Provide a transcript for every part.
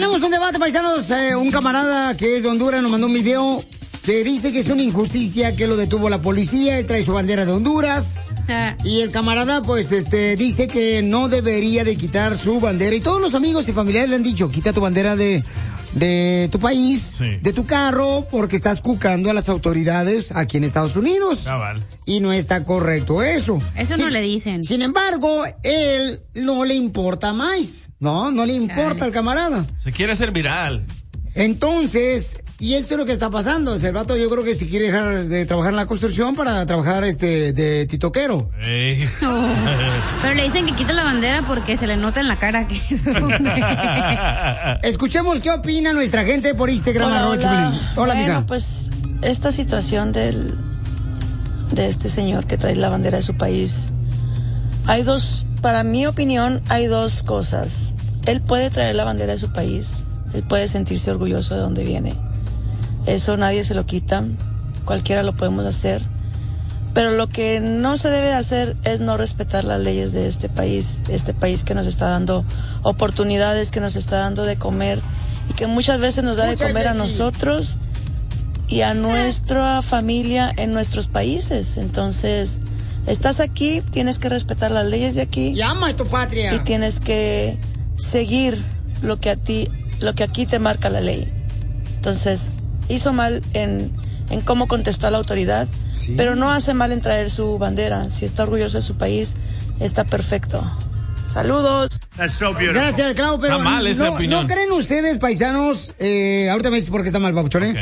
tenemos un debate, paisanos. Un camarada que es de Honduras nos mandó un video que dice que es una injusticia que lo detuvo la policía. Él trae su bandera de Honduras. Y el camarada, pues, dice que no debería de quitar su bandera. Y todos los amigos y familiares le han dicho, quita tu bandera de tu país, de tu carro, porque estás cucando a las autoridades aquí en Estados Unidos. Cabal. Y no está correcto eso. Eso no le dicen. Sin embargo, él no le importa más. No le importa al camarada. Se quiere hacer viral. Entonces, y eso es lo que está pasando. El vato yo creo que si quiere dejar de trabajar en la construcción para trabajar de titoquero. Oh. Pero le dicen que quita la bandera porque se le nota en la cara que... Escuchemos qué opina nuestra gente por Instagram. Hola, bueno, mija. Pues esta situación de este señor que trae la bandera de su país, para mi opinión, hay dos cosas. Él puede traer la bandera de su país, él puede sentirse orgulloso de donde viene. Eso nadie se lo quita, cualquiera lo podemos hacer. Pero lo que no se debe hacer es no respetar las leyes de este país que nos está dando oportunidades, que nos está dando de comer y que muchas veces nos da de comer a nosotros y a nuestra familia en nuestros países. Entonces, estás aquí, tienes que respetar las leyes de aquí. Llama a tu patria. Y tienes que seguir lo que aquí te marca la ley. Entonces, hizo mal en cómo contestó a la autoridad, pero no hace mal en traer su bandera. Si está orgulloso de su país, está perfecto. Saludos. Gracias, Clau, pero ¿no creen ustedes, paisanos? Ahorita me dices por qué está mal, Papuchón,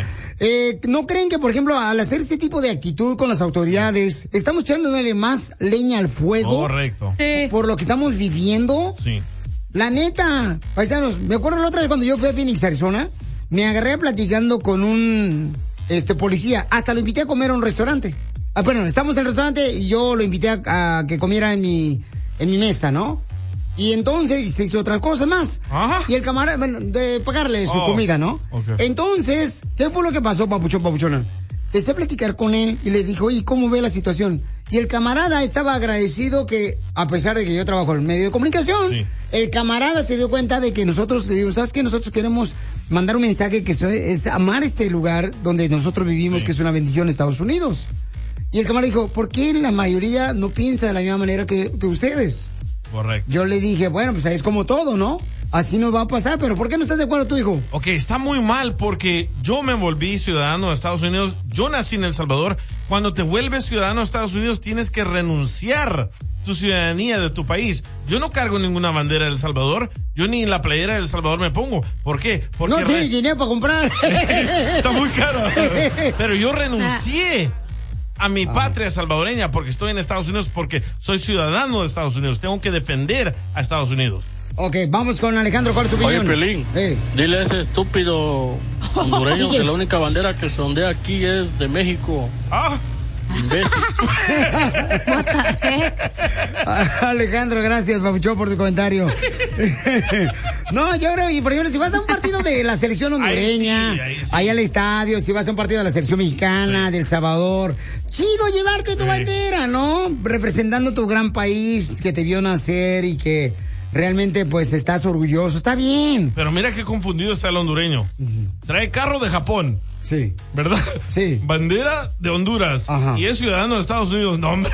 ¿no creen que, por ejemplo, al hacer ese tipo de actitud con las autoridades, estamos echándole más leña al fuego? Correcto. Sí. Por lo que estamos viviendo. Sí. La neta, paisanos, me acuerdo la otra vez cuando yo fui a Phoenix, Arizona, me agarré platicando con un policía, hasta lo invité a comer a un restaurante. Bueno, estamos en el restaurante y yo lo invité a que comiera en mi mesa, ¿no? Y entonces se hizo otra cosa más. Ajá. Y el camarada, de pagarle su comida, ¿no? Okay. Entonces, ¿qué fue lo que pasó, papuchona? Empecé a platicar con él y le dijo, oye, ¿cómo ve la situación? Y el camarada estaba agradecido que, a pesar de que yo trabajo en el medio de comunicación, el camarada se dio cuenta de que nosotros, ¿sabes qué? Nosotros queremos mandar un mensaje que es amar este lugar donde nosotros vivimos, que es una bendición en Estados Unidos. Y el camarada dijo, ¿por qué la mayoría no piensa de la misma manera que ustedes? Correcto. Yo le dije, bueno, pues es como todo, ¿no? Así nos va a pasar, pero ¿por qué no estás de acuerdo tú, hijo? Ok, está muy mal porque yo me volví ciudadano de Estados Unidos, yo nací en El Salvador. Cuando te vuelves ciudadano de Estados Unidos tienes que renunciar tu ciudadanía de tu país. Yo no cargo ninguna bandera de El Salvador, yo ni la playera de El Salvador me pongo. ¿Por qué? Porque no tienes dinero para comprar. Está muy caro. Pero yo renuncié a mi patria salvadoreña porque estoy en Estados Unidos, porque soy ciudadano de Estados Unidos. Tengo que defender a Estados Unidos. Ok, vamos con Alejandro, ¿cuál es tu opinión? Oye, Pelín, dile a ese estúpido hondureño que la única bandera que se ondea aquí es de México. Imbécil. Alejandro, gracias, papuchón, por tu comentario. No, yo creo, y por ejemplo, si vas a un partido de la selección hondureña, ahí al estadio, si vas a un partido de la selección mexicana, de El Salvador, chido llevarte tu bandera, ¿no? Representando tu gran país que te vio nacer y que realmente, pues, estás orgulloso. Está bien. Pero mira qué confundido está el hondureño. Trae carro de Japón. Sí. ¿Verdad? Sí. Bandera de Honduras. Ajá. Y es ciudadano de Estados Unidos. No, hombre.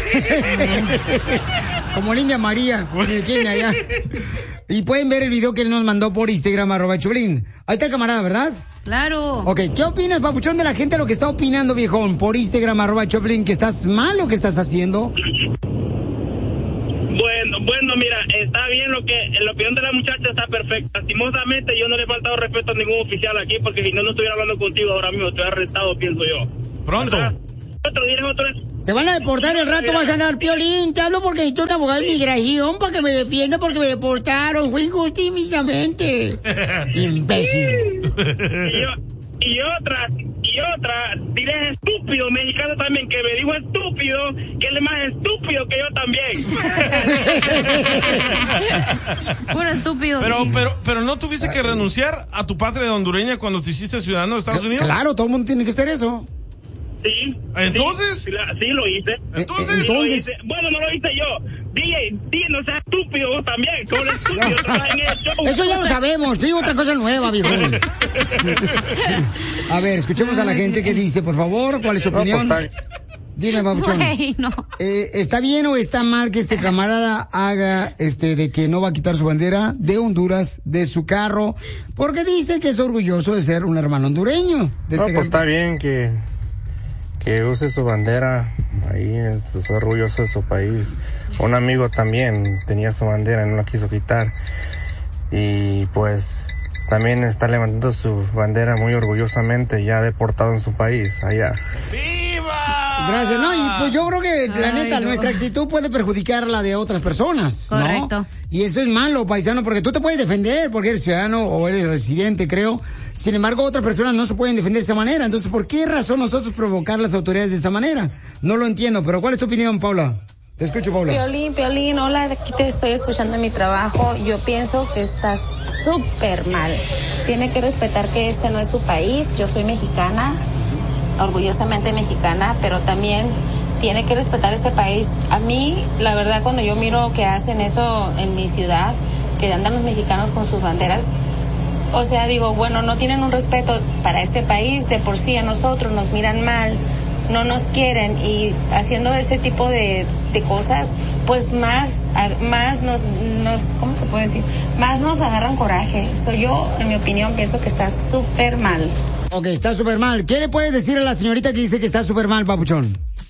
Como Linda María. ¿Quién allá? Y pueden ver el video que él nos mandó por Instagram, @Choplin. Ahí está el camarada, ¿verdad? Claro. Ok, ¿qué opinas, papuchón, de la gente lo que está opinando, viejón? Por Instagram, @Choplin, que estás mal o que estás haciendo. Bueno, mira, está bien la opinión de la muchacha está perfecta. Lastimosamente yo no le he faltado respeto a ningún oficial aquí, porque si no estuviera hablando contigo ahora mismo, estoy arrestado, pienso yo. Pronto. Te van a deportar el rato, vas a andar, Piolín. Te hablo porque necesito un abogado de inmigración para que me defienda porque me deportaron. Fue injustamente. Imbécil. Y otra, dile estúpido mexicano también, que me dijo estúpido, que él es más estúpido que yo también. Puro estúpido. Pero no tuviste que renunciar a tu patria de hondureña cuando te hiciste ciudadano de Estados Unidos. Claro, todo el mundo tiene que hacer eso. Sí. ¿Entonces? Sí, lo hice. Entonces. Sí, lo hice. Bueno, no lo hice yo. DJ, no seas estúpido vos también. Como el estúpido trabaja en el show. Eso ya lo sabemos. Digo otra cosa nueva, viejo. A ver, escuchemos a la gente que dice, por favor, ¿cuál es su opinión? Dime, papuchón. No. ¿Está bien o está mal que este camarada haga de que no va a quitar su bandera de Honduras de su carro? Porque dice que es orgulloso de ser un hermano hondureño. Está bien que use su bandera. Ahí es orgulloso de su país. Un amigo también tenía su bandera y no la quiso quitar. Y pues también está levantando su bandera muy orgullosamente, ya deportado en su país, allá. Gracias, no, y pues yo creo que la neta, nuestra actitud puede perjudicar la de otras personas, ¿no? Correcto. Y eso es malo, paisano, porque tú te puedes defender porque eres ciudadano o eres residente, creo. Sin embargo, otras personas no se pueden defender de esa manera. Entonces, ¿por qué razón nosotros provocar a las autoridades de esa manera? No lo entiendo, pero ¿cuál es tu opinión, Paula? Te escucho, Paula. Piolín, hola, aquí te estoy escuchando en mi trabajo. Yo pienso que está súper mal. Tiene que respetar que este no es su país. Yo soy mexicana, orgullosamente mexicana, pero también tiene que respetar este país. A mí, la verdad, cuando yo miro que hacen eso en mi ciudad, que andan los mexicanos con sus banderas, o sea, digo, bueno, no tienen un respeto para este país, de por sí a nosotros nos miran mal, no nos quieren, y haciendo ese tipo de cosas, pues más nos, ¿cómo se puede decir? Más nos agarran coraje. Yo, en mi opinión, pienso que está súper mal. Ok, está súper mal. ¿Qué le puedes decir a la señorita que dice que está súper mal, papuchón?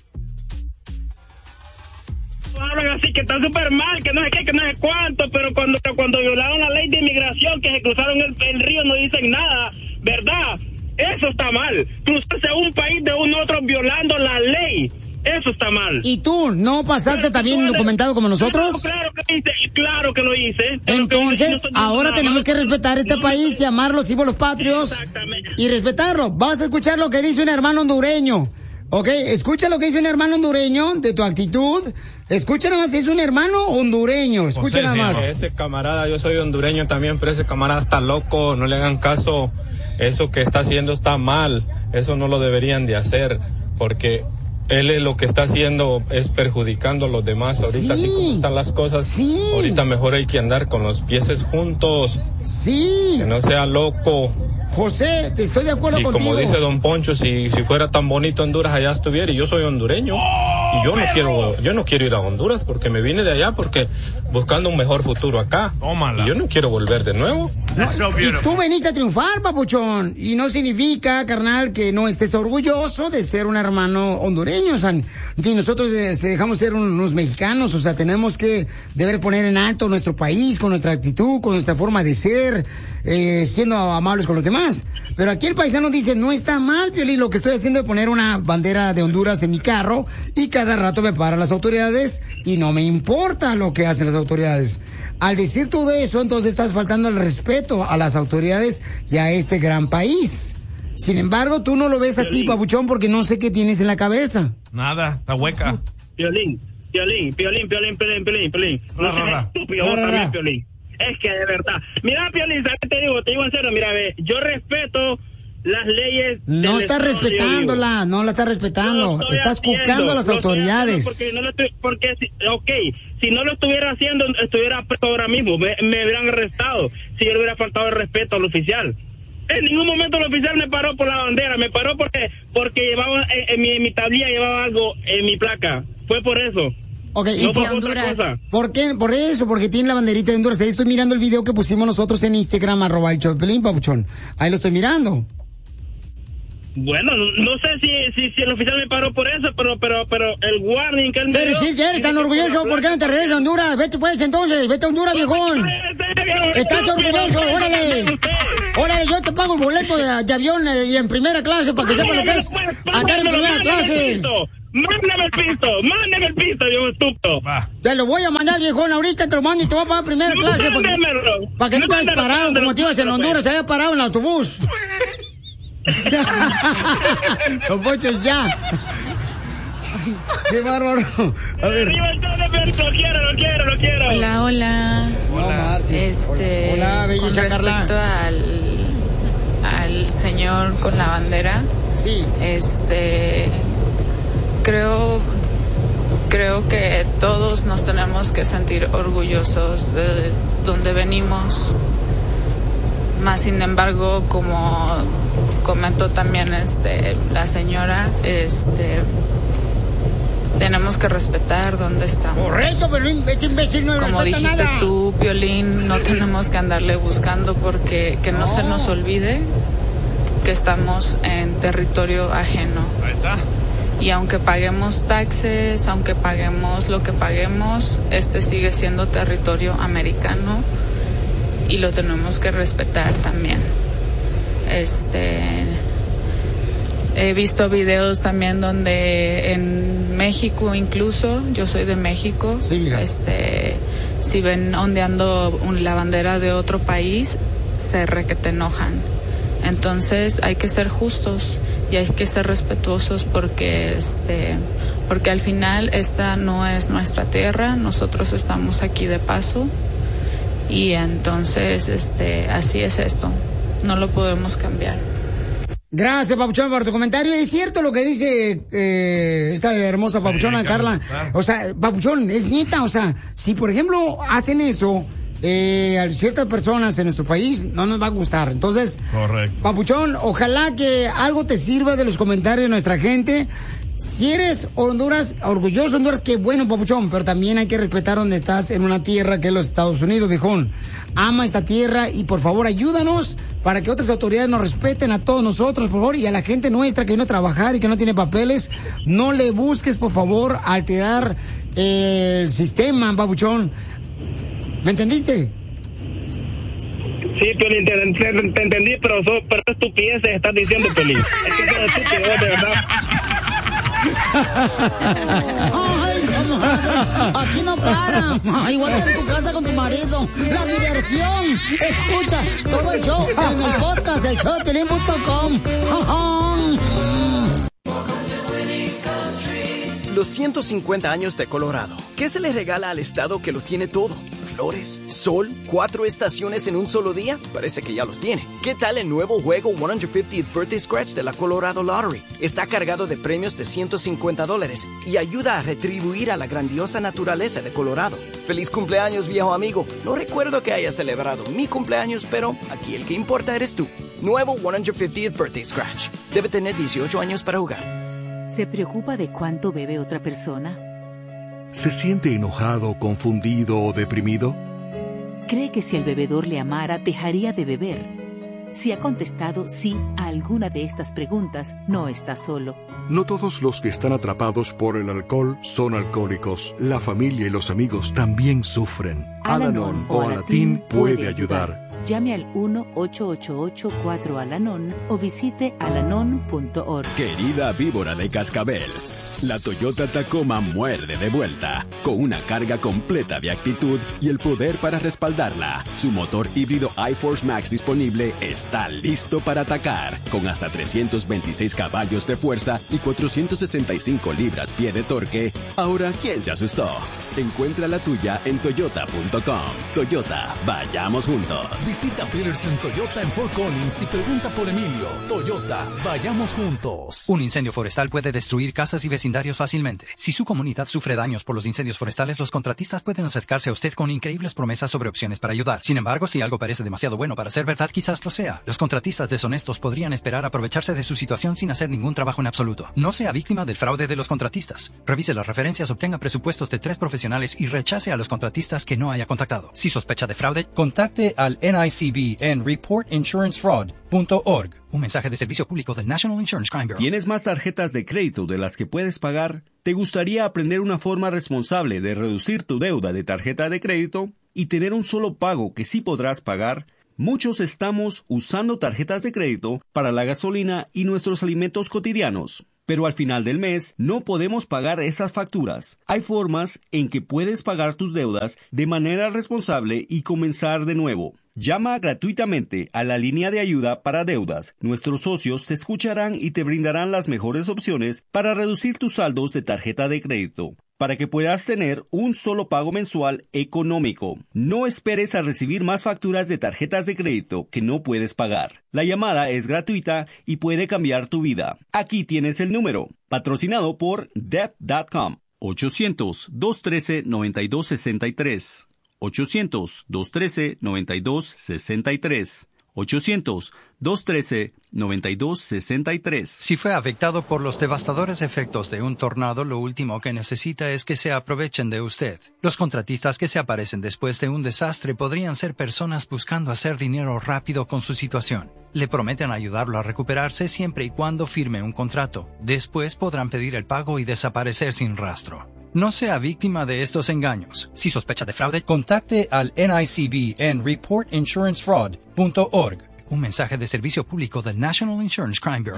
Hablan así que está súper mal, que no sé qué, que no sé cuánto, pero cuando violaron la ley de inmigración, que se cruzaron el río, no dicen nada, ¿verdad? Eso está mal. Cruzarse a un país de un otro violando la ley. Eso está mal. ¿Y tú no pasaste también documentado como nosotros? Claro que lo hice. Entonces, ahora tenemos que respetar este país y amar los símbolos patrios. Exactamente. Y respetarlo. Vamos a escuchar lo que dice un hermano hondureño. ¿Ok? Escucha lo que dice un hermano hondureño de tu actitud. Escucha nada más, es un hermano hondureño. Escucha nada más. Ese camarada, yo soy hondureño también, pero ese camarada está loco. No le hagan caso. Eso que está haciendo está mal. Eso no lo deberían de hacer, porque él es lo que está haciendo es perjudicando a los demás. Ahorita así como están las cosas, ahorita mejor hay que andar con los pies juntos. Sí. Que no sea loco. José, te estoy de acuerdo contigo. Como dice don Poncho, si fuera tan bonito Honduras, allá estuviera, y yo soy hondureño. Y yo no quiero ir a Honduras porque me vine de allá porque buscando un mejor futuro acá. Tómala. Y yo no quiero volver de nuevo. Y tú veniste a triunfar, papuchón. Y no significa, carnal, que no estés orgulloso de ser un hermano hondureño. O sea, que nosotros dejamos ser unos mexicanos. O sea, tenemos que deber poner en alto nuestro país con nuestra actitud, con nuestra forma de ser, siendo amables con los demás. Pero aquí el paisano dice, no está mal, Piolín, lo que estoy haciendo es poner una bandera de Honduras en mi carro y cada rato me paran las autoridades y no me importa lo que hacen las autoridades. Al decir todo eso, entonces estás faltando el respeto a las autoridades y a este gran país. Sin embargo, tú no lo ves así, papuchón, porque no sé qué tienes en la cabeza. Nada, está hueca. Piolín. No seas estúpido vos también, Piolín. Es que de verdad. Mira, Piolín, ¿sabes qué te digo? Te digo en serio, mira, ve, yo respeto las leyes. No estás respetándola, no la estás respetando. Estás cucando a las autoridades. Porque si no lo estuviera haciendo, estuviera preso ahora mismo. Me hubieran arrestado si yo le hubiera faltado el respeto al oficial. En ningún momento el oficial me paró por la bandera, me paró porque llevaba en mi tablilla llevaba algo en mi placa. Fue por eso. Ok, no por otra cosa. ¿Por qué? Por eso, porque tiene la banderita de Honduras. Ahí estoy mirando el video que pusimos nosotros en Instagram, @el papuchón. Ahí lo estoy mirando. Bueno, no sé si el oficial me paró por eso, pero el warning que él me dio... Pero si eres tan orgulloso, ¿por qué no te regresas a Honduras? Vete pues entonces, vete a Honduras, viejón. Estás orgulloso, órale. Órale, yo te pago el boleto de avión y en primera clase para que sepas lo que es andar en primera clase. Mándame el pisto, viejo estúpido. Te lo voy a mandar, viejón, ahorita te lo mando y te voy a pagar primera clase. Para que no te hayas parado como te ibas en Honduras, se haya parado en el autobús. Don Poncho, ya. Qué bárbaro. A ver. Lo quiero. Hola. Hola, belleza con respecto al señor con la bandera. Sí. Creo que todos nos tenemos que sentir orgullosos de donde venimos. Más sin embargo, como comentó también la señora, tenemos que respetar dónde estamos. Correcto, pero este imbécil no como respeta dijiste nada. tú, Piolín, no tenemos que andarle buscando porque que no se nos olvide que estamos en territorio ajeno. Ahí está. Y aunque paguemos taxes, aunque paguemos lo que paguemos, sigue siendo territorio americano y lo tenemos que respetar también. He visto videos también donde en México, incluso, yo soy de México, sí, si ven ondeando la bandera de otro país, se requete enojan. Entonces hay que ser justos y hay que ser respetuosos porque al final esta no es nuestra tierra, nosotros estamos aquí de paso y entonces así es esto, no lo podemos cambiar. Gracias, Papuchón, por tu comentario. Es cierto lo que dice esta hermosa Papuchona, sí, Carla. O sea, Papuchón, es neta, o sea, si por ejemplo hacen eso a ciertas personas en nuestro país, no nos va a gustar. Entonces, correcto. Papuchón, ojalá que algo te sirva de los comentarios de nuestra gente. Si eres Honduras, orgulloso de Honduras, qué bueno, Papuchón, pero también hay que respetar donde estás, en una tierra que es los Estados Unidos, viejón. Ama esta tierra y por favor ayúdanos para que otras autoridades nos respeten a todos nosotros, por favor, y a la gente nuestra que viene a trabajar y que no tiene papeles. No le busques, por favor, alterar el sistema, Papuchón. ¿Me entendiste? Sí, Piolín, te entendí, pero estupideces estás diciendo, Piolín. Es que sos estúpido, de verdad. Ay, comadre, aquí no para. Igual que en tu casa con tu marido. La diversión. Escucha todo el show en el podcast, el showdepiolín.com. Los 150 años de Colorado. ¿Qué se le regala al estado que lo tiene todo? ¿Flores? ¿Sol? ¿4 estaciones en un solo día? Parece que ya los tiene. ¿Qué tal el nuevo juego 150th Birthday Scratch de la Colorado Lottery? Está cargado de premios de $150 y ayuda a retribuir a la grandiosa naturaleza de Colorado. ¡Feliz cumpleaños, viejo amigo! No recuerdo que haya celebrado mi cumpleaños, pero aquí el que importa eres tú. Nuevo 150th Birthday Scratch. Debe tener 18 años para jugar. ¿Se preocupa de cuánto bebe otra persona? ¿Se siente enojado, confundido o deprimido? ¿Cree que si el bebedor le amara, dejaría de beber? Si ha contestado sí a alguna de estas preguntas, no está solo. No todos los que están atrapados por el alcohol son alcohólicos. La familia y los amigos también sufren. Al-Anon o Alatín puede ayudar. Llame al 1-888-4-ALANON o visite alanon.org. Querida víbora de cascabel, la Toyota Tacoma muerde de vuelta, con una carga completa de actitud y el poder para respaldarla. Su motor híbrido iForce Max disponible está listo para atacar, con hasta 326 caballos de fuerza y 465 libras-pie de torque. Ahora, ¿quién se asustó? Encuentra la tuya en toyota.com. Toyota, vayamos juntos. Visita Peterson Toyota en Fort Collins y pregunta por Emilio. Toyota, vayamos juntos. Un incendio forestal puede destruir casas y vecindarios fácilmente. Si su comunidad sufre daños por los incendios forestales, los contratistas pueden acercarse a usted con increíbles promesas sobre opciones para ayudar. Sin embargo, si algo parece demasiado bueno para ser verdad, quizás lo sea. Los contratistas deshonestos podrían esperar aprovecharse de su situación sin hacer ningún trabajo en absoluto. No sea víctima del fraude de los contratistas. Revise las referencias, obtenga presupuestos de 3 profesionales y rechace a los contratistas que no haya contactado. Si sospecha de fraude, contacte al NICB en reportinsurancefraud.org. Un mensaje de servicio público del National Insurance Crime Bureau. ¿Tienes más tarjetas de crédito de las que puedes pagar? ¿Te gustaría aprender una forma responsable de reducir tu deuda de tarjeta de crédito y tener un solo pago que sí podrás pagar? Muchos estamos usando tarjetas de crédito para la gasolina y nuestros alimentos cotidianos. Pero al final del mes no podemos pagar esas facturas. Hay formas en que puedes pagar tus deudas de manera responsable y comenzar de nuevo. Llama gratuitamente a la línea de ayuda para deudas. Nuestros socios te escucharán y te brindarán las mejores opciones para reducir tus saldos de tarjeta de crédito. para que puedas tener un solo pago mensual económico. No esperes a recibir más facturas de tarjetas de crédito que no puedes pagar. La llamada es gratuita y puede cambiar tu vida. Aquí tienes el número, patrocinado por Debt.com. 800-213-9263. 800-213-9263. 800-213-9263. Si fue afectado por los devastadores efectos de un tornado, lo último que necesita es que se aprovechen de usted. Los contratistas que se aparecen después de un desastre podrían ser personas buscando hacer dinero rápido con su situación. Le prometen ayudarlo a recuperarse siempre y cuando firme un contrato. Después podrán pedir el pago y desaparecer sin rastro. No sea víctima de estos engaños. Si sospecha de fraude, contacte al NICB en reportinsurancefraud.org. Un mensaje de servicio público del National Insurance Crime Bureau.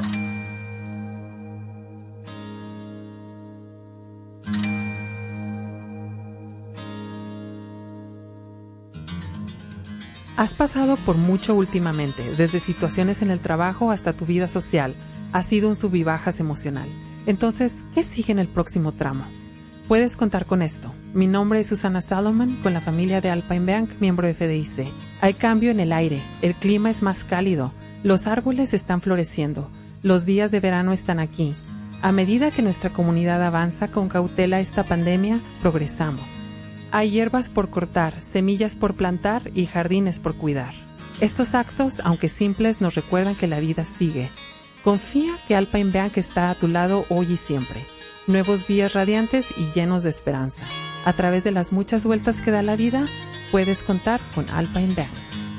Has pasado por mucho últimamente, desde situaciones en el trabajo hasta tu vida social. Ha sido un sub y bajas emocional. Entonces, ¿qué sigue en el próximo tramo? Puedes contar con esto. Mi nombre es Susana Salomon, con la familia de Alpine Bank, miembro de FDIC. Hay cambio en el aire, el clima es más cálido, los árboles están floreciendo, los días de verano están aquí. A medida que nuestra comunidad avanza con cautela esta pandemia, progresamos. Hay hierbas por cortar, semillas por plantar y jardines por cuidar. Estos actos, aunque simples, nos recuerdan que la vida sigue. Confía que Alpine Bank está a tu lado hoy y siempre. Nuevos días radiantes y llenos de esperanza. A través de las muchas vueltas que da la vida, puedes contar con Alpine Bank.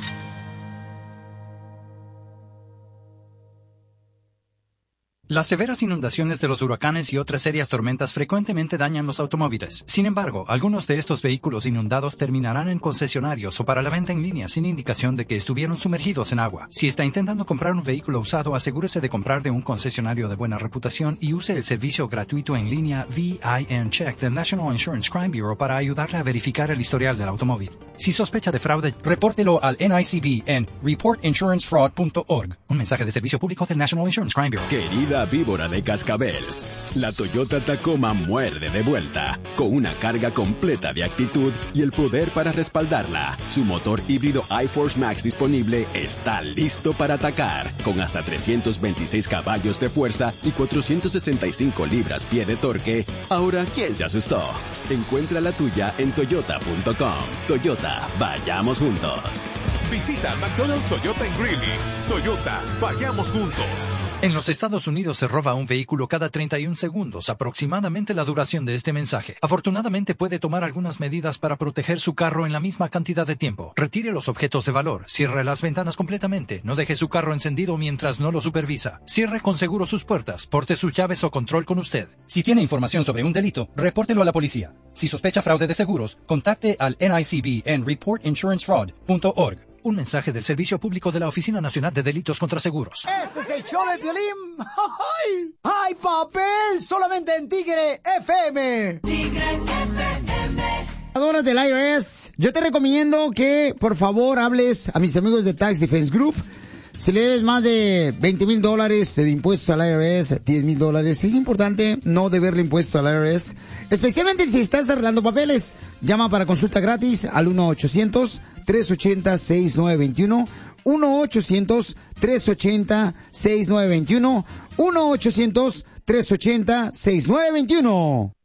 Las severas inundaciones de los huracanes y otras serias tormentas frecuentemente dañan los automóviles. Sin embargo, algunos de estos vehículos inundados terminarán en concesionarios o para la venta en línea sin indicación de que estuvieron sumergidos en agua. Si está intentando comprar un vehículo usado, asegúrese de comprar de un concesionario de buena reputación y use el servicio gratuito en línea VIN Check del National Insurance Crime Bureau para ayudarle a verificar el historial del automóvil. Si sospecha de fraude, repórtelo al NICB en reportinsurancefraud.org. Un mensaje de servicio público del National Insurance Crime Bureau. Querida víbora de cascabel, la Toyota Tacoma muerde de vuelta, con una carga completa de actitud y el poder para respaldarla. Su motor híbrido iForce Max disponible está listo para atacar, con hasta 326 caballos de fuerza y 465 libras-pie de torque. Ahora, ¿quién se asustó? Encuentra la tuya en toyota.com. Toyota, vayamos juntos. Visita McDonald's Toyota en Greeley. Toyota, vayamos juntos. En los Estados Unidos se roba un vehículo cada 31 segundos, aproximadamente la duración de este mensaje. Afortunadamente puede tomar algunas medidas para proteger su carro en la misma cantidad de tiempo. Retire los objetos de valor, cierre las ventanas completamente, no deje su carro encendido mientras no lo supervisa. Cierre con seguro sus puertas, porte sus llaves o control con usted. Si tiene información sobre un delito, repórtelo a la policía. Si sospecha fraude de seguros, contacte al NICB en reportinsurancefraud.org. Un mensaje del Servicio Público de la Oficina Nacional de Delitos contra Seguros. Este es el show de Piolín. ¡Ay! ¡Ay, papel! Solamente en Tigre FM. Tigre FM. Adoras del IRS, yo te recomiendo que, por favor, hables a mis amigos de Tax Defense Group. Si le debes más de $20,000 de impuestos al IRS, $10,000, es importante no deberle impuestos al IRS, especialmente si estás arreglando papeles. Llama para consulta gratis al 1-800-380-6921, 1-800-380-6921, 1-800-380-6921.